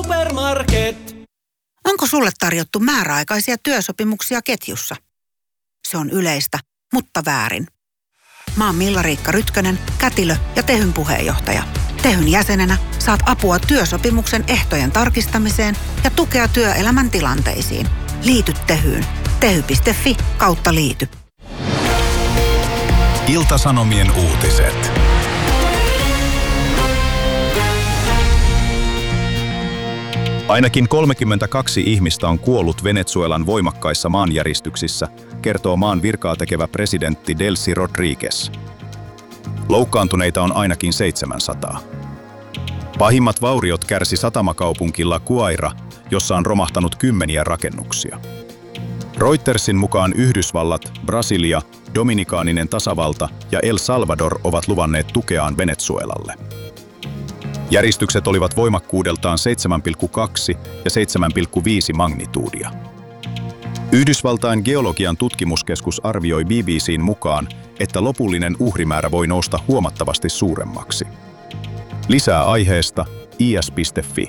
Supermarket. Onko sulle tarjottu määräaikaisia työsopimuksia ketjussa? Se on yleistä, mutta väärin. Mä oon Milla-Riikka Rytkönen, kätilö ja Tehyn puheenjohtaja. Tehyn jäsenenä saat apua työsopimuksen ehtojen tarkistamiseen ja tukea työelämän tilanteisiin. Liity Tehyyn. tehy.fi/liity. Ilta-Sanomien uutiset. Ainakin 32 ihmistä on kuollut Venezuelan voimakkaissa maanjäristyksissä, kertoo maan virkaa tekevä presidentti Delcy Rodríguez. Loukkaantuneita on ainakin 700. Pahimmat vauriot kärsi satamakaupunki La Guaira, jossa on romahtanut kymmeniä rakennuksia. Reutersin mukaan Yhdysvallat, Brasilia, Dominikaaninen tasavalta ja El Salvador ovat luvanneet tukeaan Venezuelalle. Järistykset olivat voimakkuudeltaan 7,2 ja 7,5 magnituudia. Yhdysvaltain geologian tutkimuskeskus arvioi BBC:n mukaan, että lopullinen uhrimäärä voi nousta huomattavasti suuremmaksi. Lisää aiheesta is.fi.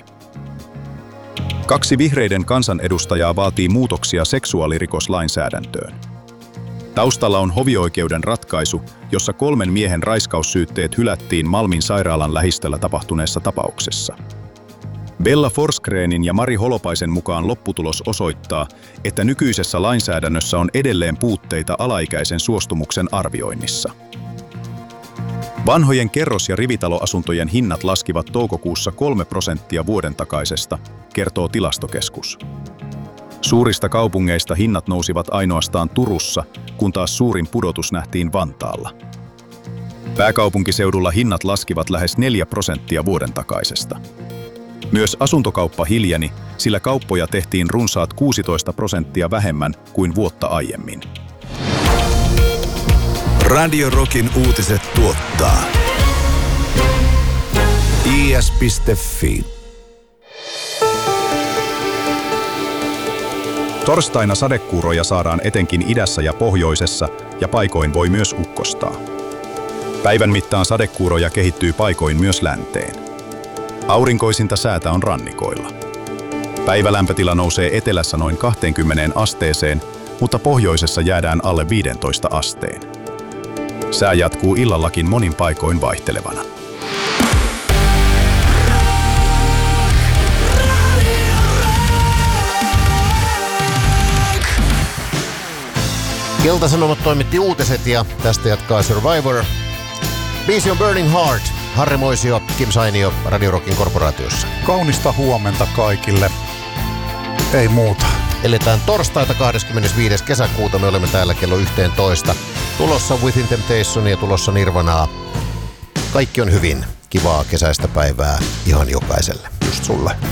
2 vihreiden kansanedustajaa vaatii muutoksia seksuaalirikoslainsäädäntöön. Taustalla on hovioikeuden ratkaisu, jossa 3 miehen raiskaussyytteet hylättiin Malmin sairaalan lähistöllä tapahtuneessa tapauksessa. Bella Forsgrenin ja Mari Holopaisen mukaan lopputulos osoittaa, että nykyisessä lainsäädännössä on edelleen puutteita alaikäisen suostumuksen arvioinnissa. Vanhojen kerros- ja rivitaloasuntojen hinnat laskivat toukokuussa 3% vuoden takaisesta, kertoo Tilastokeskus. Suurista kaupungeista hinnat nousivat ainoastaan Turussa, kun taas suurin pudotus nähtiin Vantaalla. Pääkaupunkiseudulla hinnat laskivat lähes 4% vuoden takaisesta. Myös asuntokauppa hiljeni, sillä kauppoja tehtiin runsaat 16% vähemmän kuin vuotta aiemmin. Radio Rockin uutiset tuottaa is.fi. Torstaina sadekuuroja saadaan etenkin idässä ja pohjoisessa, ja paikoin voi myös ukkostaa. Päivän mittaan sadekuuroja kehittyy paikoin myös länteen. Aurinkoisinta säätä on rannikoilla. Päivälämpötila nousee etelässä noin 20 asteeseen, mutta pohjoisessa jäädään alle 15 asteen. Sää jatkuu illallakin monin paikoin vaihtelevana. Ilta-Sanomat toimitti uutiset ja tästä jatkaa Survivor. Biisi on Burning Heart. Harri Moisio, Kim Sainio, Radio Rockin korporaatiossa. Kaunista huomenta kaikille. Ei muuta. Eletään torstaita 25. kesäkuuta. Me olemme täällä kello 11. Tulossa Within Temptation ja tulossa Nirvanaa. Kaikki on hyvin. Kivaa kesäistä päivää ihan jokaiselle. Just sulle.